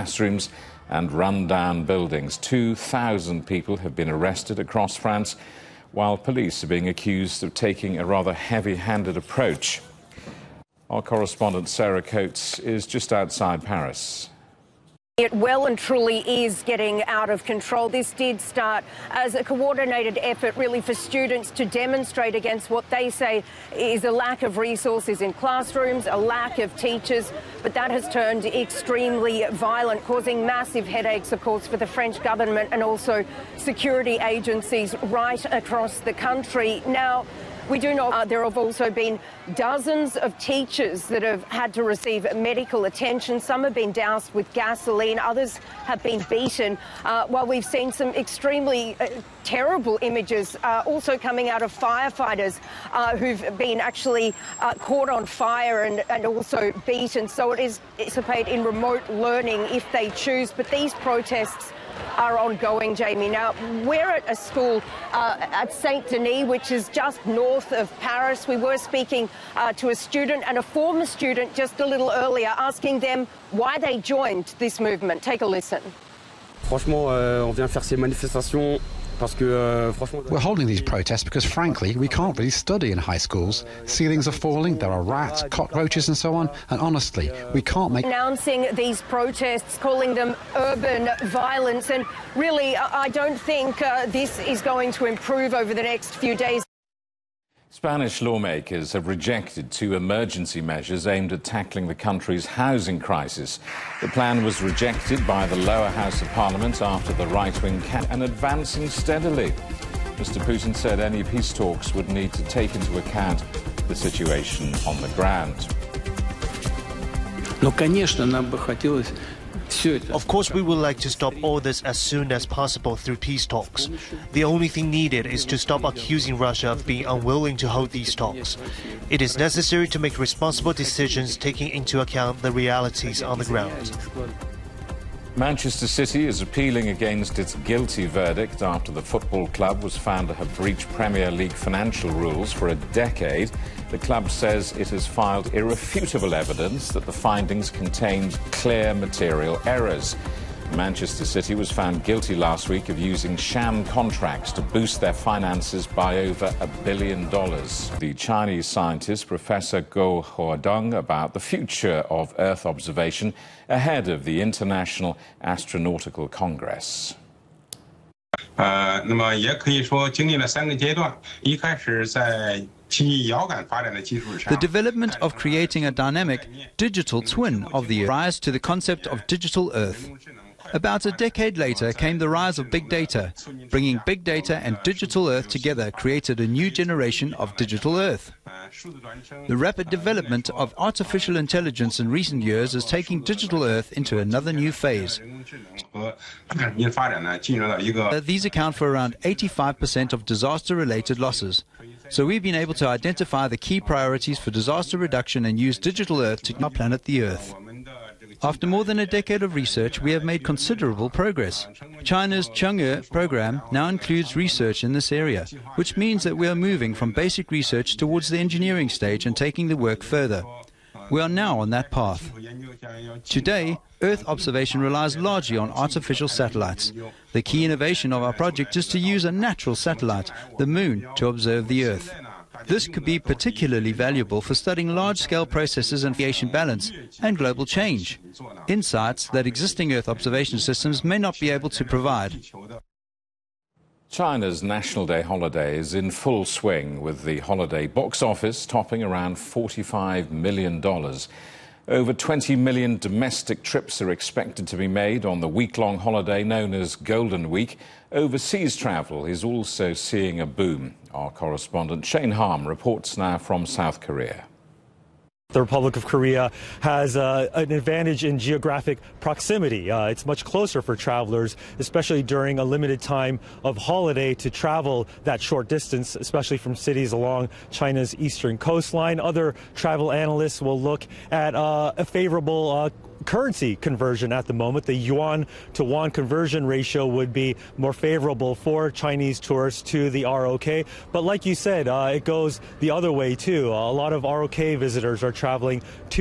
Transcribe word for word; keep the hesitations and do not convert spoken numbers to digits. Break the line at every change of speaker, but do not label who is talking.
classrooms and run-down buildings. two thousand people have been arrested across France, while police are being accused of taking a rather heavy-handed approach. Our correspondent Sarah Coates is just outside Paris.
It well and truly is getting out of control. This did start as a coordinated effort really for students to demonstrate against what they say is a lack of resources in classrooms, a lack of teachers, but that has turned extremely violent, causing massive headaches, of course, for the French government and also security agencies right across the country. Now, we do know uh, there have also been dozens of teachers that have had to receive medical attention. Some have been doused with gasoline, others have been beaten, uh, while we've seen some extremely uh, terrible images uh, also coming out of firefighters uh, who've been actually uh, caught on fire and, and also beaten. So it is participate in remote learning if they choose, but these protests are ongoing, Jamie. Now, we're at a school uh, at Saint Denis, which is just north of Paris. We were speaking uh, to a student and a former student just a little earlier, asking them why they joined this movement. Take a listen.
Franchement, euh, on vient faire ces manifestations.
We're holding these protests because, frankly, we can't really study in high schools. Ceilings are falling, there are rats, cockroaches and so on, and honestly, we can't make...
Announcing these protests, calling them urban violence, and really, I don't think uh, this is going to improve over the next few days.
Spanish lawmakers have rejected two emergency measures aimed at tackling the country's housing crisis. The plan was rejected by the lower house of parliament after the right-wing camp and advancing steadily. Mister Putin said any peace talks would need to take into account the situation on the ground.
Ну, конечно, нам бы хотелось...
Of course, we would like to stop all this as soon as possible through peace talks. The only thing needed is to stop accusing Russia of being unwilling to hold these talks. It is necessary to make responsible decisions taking into account the realities on the ground.
Manchester City is appealing against its guilty verdict after the football club was found to have breached Premier League financial rules for a decade. The club says it has filed irrefutable evidence that the findings contained clear material errors. Manchester City was found guilty last week of using sham contracts to boost their finances by over a billion dollars. The Chinese scientist Professor Guo Huadong about the future of Earth observation ahead of the International Astronautical Congress.
Uh, 那么也可以说经历了三个阶段，一开始在
The development of creating a dynamic digital twin of the Earth, rise to the concept of digital Earth. About a decade later came the rise of big data. Bringing big data and digital Earth together created a new generation of digital Earth. The rapid development of artificial intelligence in recent years is taking digital Earth into another new phase. These account for around eighty-five percent of disaster-related losses. So we've been able to identify the key priorities for disaster reduction and use digital Earth to our planet, the Earth. After more than a decade of research, we have made considerable progress. China's Chang'e program now includes research in this area, which means that we are moving from basic research towards the engineering stage and taking the work further. We are now on that path. Today, Earth observation relies largely on artificial satellites. The key innovation of our project is to use a natural satellite, the Moon, to observe the Earth. This could be particularly valuable for studying large-scale processes and radiation balance and global change, insights that existing Earth observation systems may not be able to provide.
China's National Day holiday is in full swing, with the holiday box office topping around forty-five million dollars. Over twenty million domestic trips are expected to be made on the week-long holiday known as Golden Week. Overseas travel is also seeing a boom. Our correspondent Shane Harm reports now from South Korea.
The Republic of Korea has uh, an advantage in geographic proximity. Uh, it's much closer for travelers, especially during a limited time of holiday, to travel that short distance, especially from cities along China's eastern coastline. Other travel analysts will look at uh, a favorable uh, currency conversion at the moment. The yuan to won conversion ratio would be more favorable for Chinese tourists to the R O K. But like you said, uh, it goes the other way too. A lot of R O K visitors are traveling to